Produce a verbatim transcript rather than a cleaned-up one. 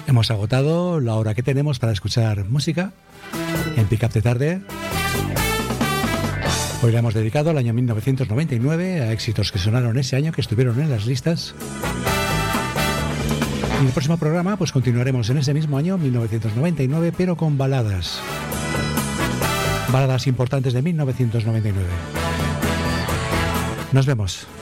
Hemos agotado la hora que tenemos para escuchar música en Pick Up de Tarde. Hoy la hemos dedicado al año mil novecientos noventa y nueve, a éxitos que sonaron ese año, que estuvieron en las listas. Y en el próximo programa pues continuaremos en ese mismo año, mil novecientos noventa y nueve, pero con baladas. Baladas importantes de mil novecientos noventa y nueve. Nos vemos.